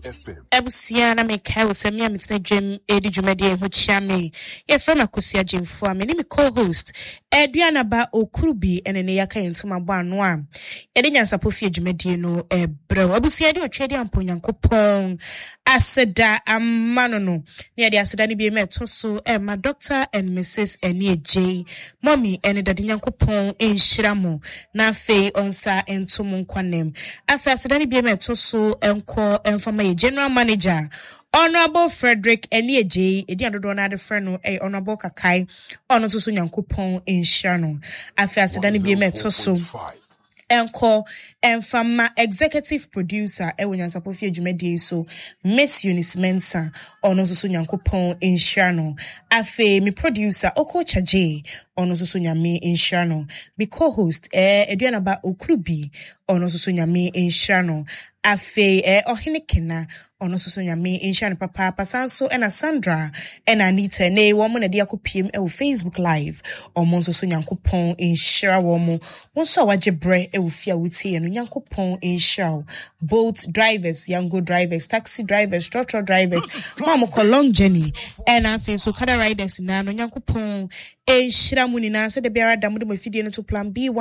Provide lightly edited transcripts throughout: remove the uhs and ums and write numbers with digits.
Ebusia na meka wo semia mitna dwem edi dwumade ho chia me ye from akosia jemfo a me ni me co-host Eduana ba okurubi ene ne yaka yentuma bo ano a ye de nyansapo fie dwumade no ebrew ebusia de otwede amponyankopon aseda amano no ne de aseda ne bi me to so ma Dr. and Mrs. Enie J mommy ene de nyankopon enhyiramo na fe onsa entum nkwanem afa aseda ne bi me to so enko enfama ye general manager Honorable Frederick Enie J edi adodo na de friend no Honorable Kakai ono so nyankopon enhyira no afa aseda ne bi me to so enko enfama executive producer nyansapo fie dwumade so Miss Eunice Mensah ono so nyankopon enhyira no afa mi producer Okocha J ono so nyame enhyira no mi co-host Eduana ba okurubi ono so nyame enhyira no afe ohenekena ono so nyame enhyira no papa pasanso ena Sandra ena Anita ne wo mo na dia kopiem e Facebook live omo so nyankopon enhyira wo mo so waje bre e wo fia wutie no nyankopon enhyira both drivers yango drivers taxi drivers trotro drivers mama ko long journey ena afe so kada riders na no nyankopon enhyira mu ni na se de biara da mu de mafidie no to plan B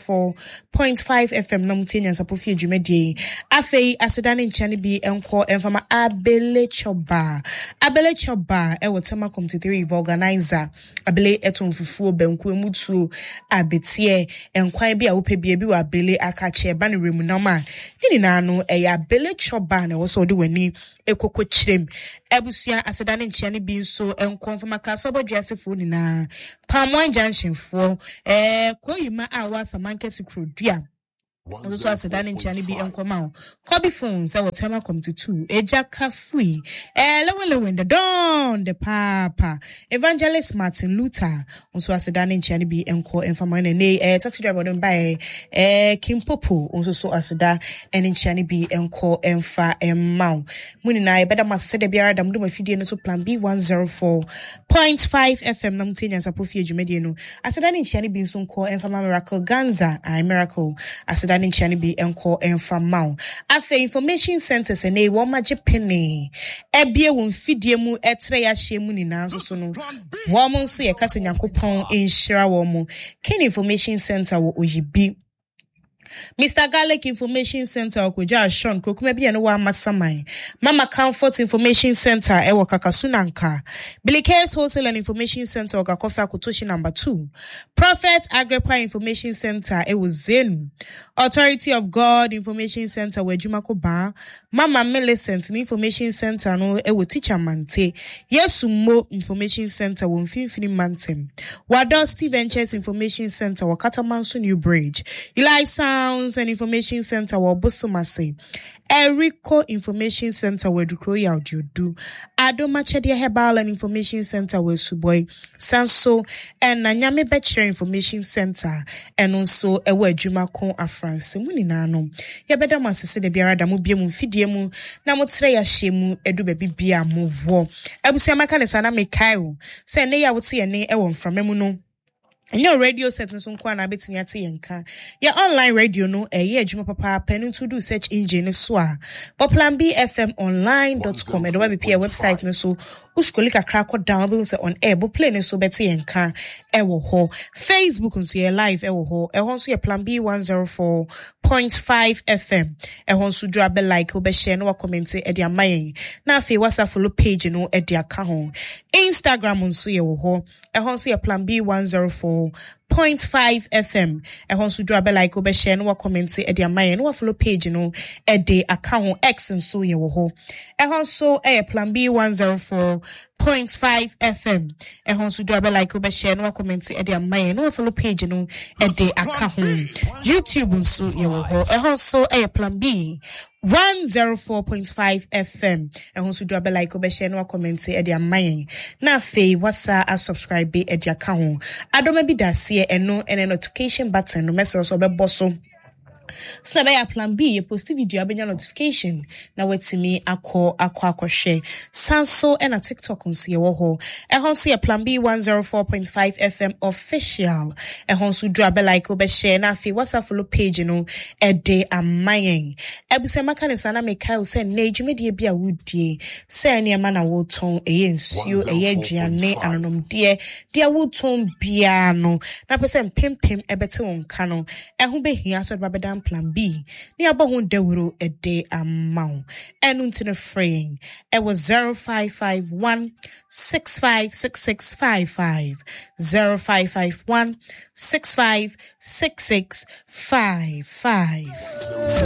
104.5 FM na mutenya sapo fie dwumade afei asedane nchane bi enko enfama abele choba e wotema committee 3 organizer abele eton fufuo banku emutuo abetie enkwan bi a wope bi wa abele akache ba ne remu nama ni na no eya abele choba na wo so de wani ekoko kirem ebusia asedane nchane bi nso enko enfama ka so bodwasefo ni na Palmwine Junction for Koyima awa Samanke Krodua also asedane nchane bi enkoma Kobe phones I will tell come to 2 ejaka free lewe the don the papa Evangelist Martin Luther also asedane nchane bi enko enfama ne taxi driver don buy Kim Popo also aseda nchane bi enko emfa emma muni na beda masese de biara dam do mafidie no so plan B 104.5 FM na mutenya sapofie dwumade no asedane nchane bi nso nko enfama Miracle Ganza Miracle asedane nchane bi enko enfama afa information centers ene wo maje pene ebie wo mfidie mu etre ya hye mu ni na so no wo mo nso ye kase nyankopon enhyira wo mo ken information center wo oyibi Mr. Garlic Information Center Okoja Sean Krokuma bi no wa masamai Mama Comfort Information Center ewo Kakasunanka Bilikes Wholesale and Information Center Okakofa Kutoshi number 2 Prophet Agrippa Information Center ewo Zenu Authority of God Information Center wejumako ba Mama Millicent Information Center no ewo Teacher Mante Yesumo Information Center wo Mfimfini Mantem Wado Steve Ventures Information Center Wakatamanso New Bridge Eli Sounds and Information Center wa Bosomase Erico Information Center wa Dukroya Audio do Adoma Chedia Herbal and Information Center wa Suboy Sanso and Nanyame Betcher Information Center and also ewa Jumako Afrance muni nano ya beda masese de biara da mu bia mu fidie mu na mo tre ya hyemu edu be bia mu wo ebusia maka ne sana mekaio se ne ya wote ye ne ewo mframa mu no and your radio set nso nkwa na betimi ate yenka ya online radio no adwuma papa pen to do search engine so a poplanbfmonline.com and we be website no so uskolika crack down be say on air but play no so beti yenka ewo ho Facebook nso ye live ewo ho nso ye plan B 104.5 FM nso drop a like obe share no comment e dia mayen na afi WhatsApp follow page no e dia ka ho Instagram nso ye wo ho nso ye plan B 104.5 FM nso drop a like obe share no comment e dia mayen no follow page no e de account X nso ye wo ho nso e plan B 104.5 FM nso drop a like obe share no comment e dia mayen no follow page no e de account YouTube nso ye wo ho nso e plan B 104.5 FM nso drop a like obe share no comment e dia mayen na fe wasa a subscribe e dia account adoma bi da se eno notification button no message so be boso So na plan B you post video abenya notification na wetimi akọ share sanso and a TikTok on see wo ho see a plan B 104.5 FM official so drop a like obe share na fi WhatsApp follow page no e de amayen ebuse maka ne sana me kai say na dwumedie bia wudie say ne ma na wo ton nsuo aduane anonom de wo ton bia no na pese pempem ebete won ka no behia so babedam plan B ni abohun dewuro ede amount enunti fraying was 0551 656655 0551 656655